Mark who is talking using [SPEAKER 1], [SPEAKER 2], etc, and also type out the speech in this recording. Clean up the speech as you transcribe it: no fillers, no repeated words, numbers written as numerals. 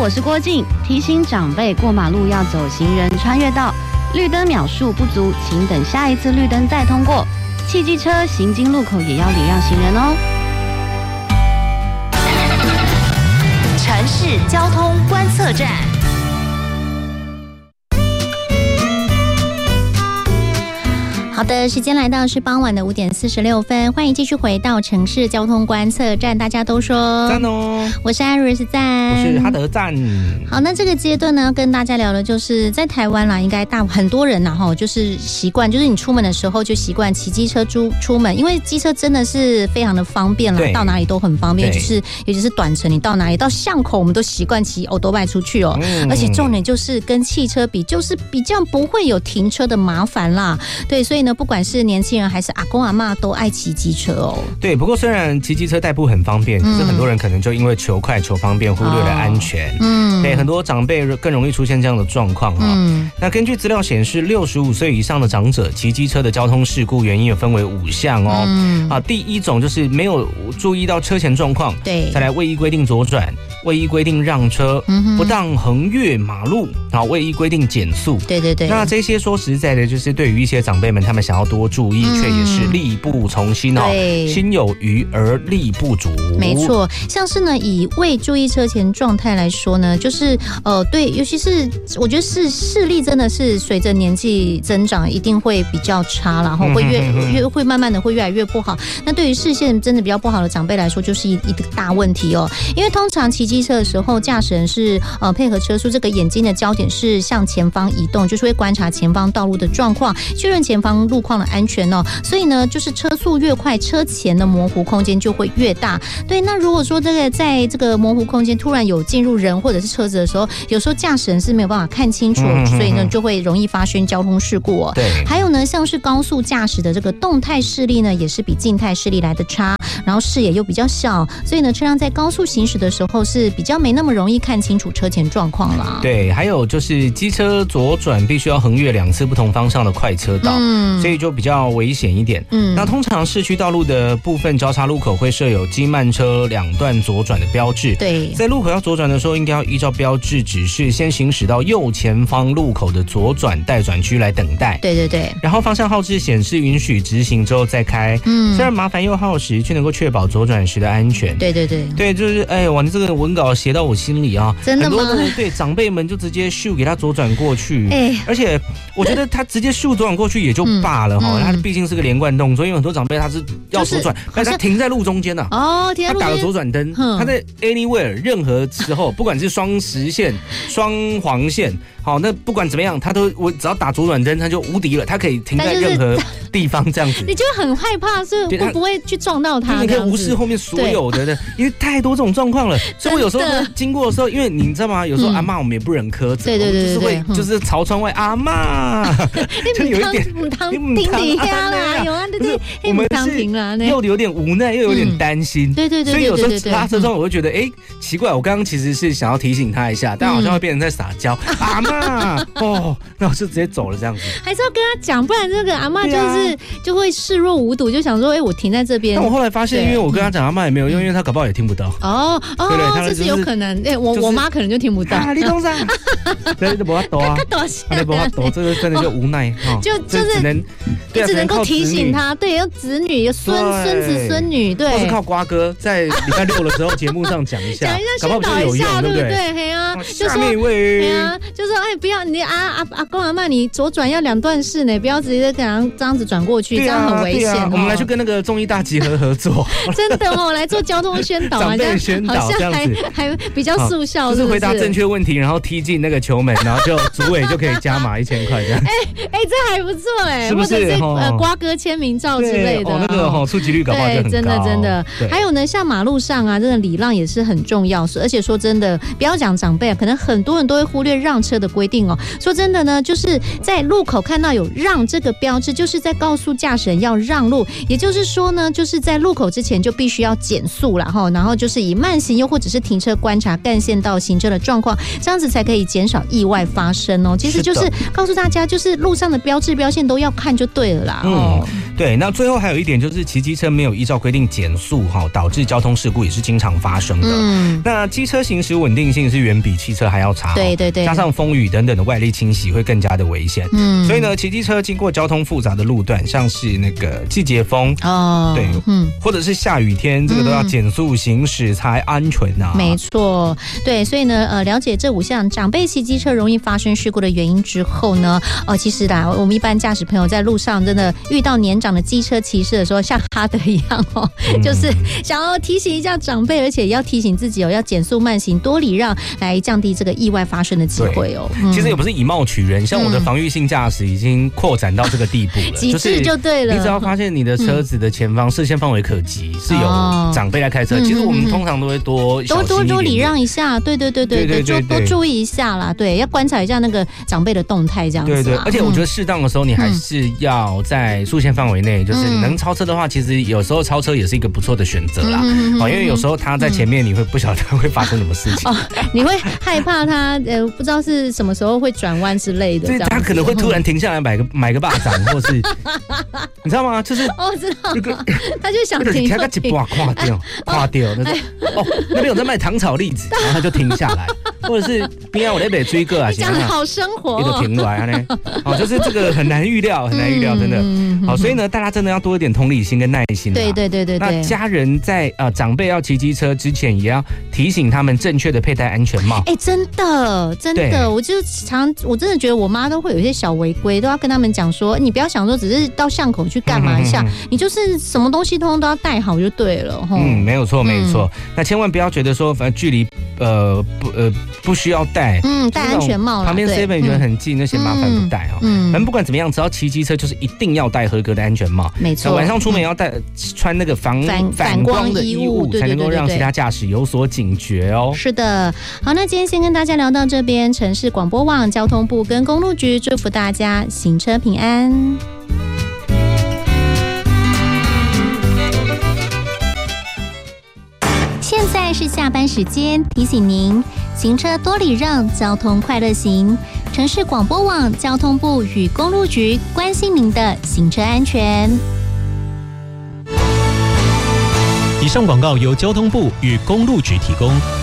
[SPEAKER 1] 我是郭静，提醒长辈过马路要走行人穿越道，绿灯秒数不足，请等下一次绿灯再通过。汽机车行经路口也要礼让行人哦。
[SPEAKER 2] 城市交通观测站。好的，时间来到是傍晚的5点46分，欢迎继续回到城市交通观测站。大家都说
[SPEAKER 3] 赞哦，
[SPEAKER 2] 我是艾瑞斯赞，
[SPEAKER 3] 我是哈德赞。
[SPEAKER 2] 好，那这个阶段呢，跟大家聊的就是在台湾啦，应该很多人呐就是习惯，就是你出门的时候就习惯骑机车出门，因为机车真的是非常的方便啦，到哪里都很方便，就是尤其是短程，你到哪里到巷口，我们都习惯骑欧多拜出去哦。而且重点就是跟汽车比，就是比较不会有停车的麻烦啦。对，所以呢，不管是年轻人还是阿公阿嬷都爱骑机车哦。对，
[SPEAKER 3] 不过虽然骑机车代步很方便，可是很多人可能就因为求快求方便，忽略了安全。对，很多长辈更容易出现这样的状况哈。那根据资料显示，65岁以上的长者骑机车的交通事故原因也分为5项哦。第一种就是没有注意到车前状况，对，再来未依规定左转，未依规定让车，不当横越马路，未依规定减速。对对对。那这些说实在的，就是对于一些长辈们，他们想要多注意，却也是力不从心哦。心有余而力不足。没错，像是呢，以未注意车前状态来说呢，就是对，尤其是我觉得视力真的是随着年纪增长，一定会比较差，然后会慢慢的会越来越不好。那对于视线真的比较不好的长辈来说，就是一个大问题哦。因为通常骑机车的时候，驾驶人是配合车速，这个眼睛的焦点是向前方移动，就是会观察前方道路的状况，确认前方路况的安全哦。所以呢，就是车速越快，车前的模糊空间就会越大。对，那如果说这个在这个模糊空间突然有进入人或者是车子的时候，有时候驾驶人是没有办法看清楚，所以呢就会容易发生交通事故哦。对，还有呢，像是高速驾驶的这个动态视力呢，也是比静态视力来的差，然后视野又比较小，所以呢，车辆在高速行驶的时候是比较没那么容易看清楚车前状况啦。对，还有就是机车左转必须要横越2次不同方向的快车道，所以就比较危险一点。那通常市区道路的部分交叉路口会设有机慢车2段左转的标志。对，在路口要左转的时候，应该要依照标志指示，先行驶到右前方路口的左转待转区来等待。对对对。然后方向号志显示允许直行之后再开。虽然麻烦又耗时，却能够确保左转时的安全。对对对。对，就是哇，你这个文稿写到我心里啊。真的吗？很多的对长辈们就直接咻给他左转过去。而且我觉得他直接咻左转过去也就罢了哈，他毕竟是个连贯动作，因为很多长辈他是要左转，但是他停在路中间呐。哦，停在路中间。他打了左转灯，他在 anywhere 任何时候，不管是双实线、双黄线，好，那不管怎么样，我只要打左转灯，他就无敌了，他可以停在任何地方这样子。你就很害怕，是会不会去撞到他？你可以无视后面所有的，因为太多这种状况了。所以我有时候经过的时候，因为你知道吗？有时候阿嬷我们也不忍苛责，对对对，就是会就是朝窗外阿嬷，就有一点听你家啦，有啊，对对，我们是又有点无奈，又有点担心，对对对，所以有时候拉车窗，我会觉得奇怪，我刚刚其实是想要提醒他一下，但好像会变成在撒娇，阿嬷那我就直接走了这样子。还是要跟他讲，不然这个阿嬷就会视若无睹，就想说，我停在这边。但我后来发现，因为我跟他讲阿嬷也没有用，因为他搞不好也听不到。这是有可能。我妈可能就听不到。你懂啥？对，就不要抖啊，你不要抖，这个真的就无奈就是只能够提醒他，对，有子女、有孙子、孙女，对，或是靠瓜哥在礼拜6的时候节目上讲一下，搞不好就有用，对不对？对啊，就说就说不要你阿公阿嬷，你左转要2段式呢，不要直接这样子转过去，这样很危险。我们来去跟那个综艺大集合作，真的来做交通宣导，长辈宣导这样子，还比较速效，就是回答正确问题，然后踢进那个球门，然后就主委就可以加码1000块这样。这还不错是不是？或者是瓜哥签名照之类的，那个触及率搞不好就很高。真的。还有呢，像马路上啊，真的礼让也是很重要，而且说真的，不要讲长辈可能很多人都会忽略让车的规定哦。说真的呢，就是在路口看到有让这个标志，就是在告诉驾驶人要让路，也就是说呢，就是在路口之前就必须要减速啦，然后就是以慢行又或者是停车观察干线道行车的状况，这样子才可以减少意外发生哦。其实就是告诉大家，就是路上的标志标线都要看就对了啦。 对，那最后还有一点就是骑机车没有依照规定减速导致交通事故也是经常发生的。那机车行驶稳定性是远比汽车还要差。
[SPEAKER 2] 对对对，
[SPEAKER 3] 加上风雨等等的外力侵袭会更加的危险。所以呢，骑机车经过交通复杂的路段，像是那个季节风对，或者是下雨天，这个都要减速行驶才安全啊。
[SPEAKER 2] 没错，对，所以呢，了解这5项长辈骑机车容易发生事故的原因之后呢，其实啦，我们一般驾驶朋友在路上真的遇到年长的机车骑士的时候，像哈德一样就是想要提醒一下长辈，而且也要提醒自己要减速慢行，多礼让，来降低这个意外发生的机会哦。
[SPEAKER 3] 其实也不是以貌取人，像我的防御性驾驶已经扩展到这个地步了，
[SPEAKER 2] 极致就对了。
[SPEAKER 3] 你只要发现你的车子的前方视线范围可及，是有长辈来开车，其实我们通常都会多礼让一下，对，就多注意一下啦，对，要观察一下那个长辈的动态，这样子。对， 而且我觉得适当的时候，你还是要在速限范围内，就是能超车的话，其实有时候超车也是一个不错的选择啦。因为有时候他在前面，你会不晓得会发生什么事情，
[SPEAKER 2] 你会害怕他不知道是什么时候会转弯之类的，
[SPEAKER 3] 他可能会突然停下来买个巴掌，或是你知道吗？就是
[SPEAKER 2] 知道，他就想停就停，
[SPEAKER 3] 垮掉那边有在卖糖炒栗子，然后他就停下来，或者是边我那边追个啊，
[SPEAKER 2] 讲的好生活，
[SPEAKER 3] 就停来呢。就是这个很难预料，真的。好，所以呢，大家真的要多一点同理心跟耐心。对。那家人在长辈要骑机车之前，也要提醒他们正确的佩戴安全帽。
[SPEAKER 2] 真的，我真的觉得我妈都会有一些小违规，都要跟他们讲说，你不要想说只是到巷口去干嘛一下，你就是什么东西通通都要戴好就对了。
[SPEAKER 3] 没有错。那千万不要觉得说，反正距离不需要戴，
[SPEAKER 2] 戴安全帽啦，
[SPEAKER 3] 旁边 7-Eleven 觉得很近，那些麻烦不戴反正不管怎么样，只要骑机车就是一定要戴合格的安全帽。
[SPEAKER 2] 没错，
[SPEAKER 3] 晚上出门要穿那个反光的衣物，才能够让其他驾驶有所警觉哦。
[SPEAKER 2] 是的，好，那今天先跟大家聊到这边，城市广播网、交通部跟公路局祝福大家行车平安。现在是下班时间，提醒您行车多礼让，交通快乐行。城市广播网、交通部与公路局关心您的行车安全。
[SPEAKER 4] 以上广告由交通部与公路局提供。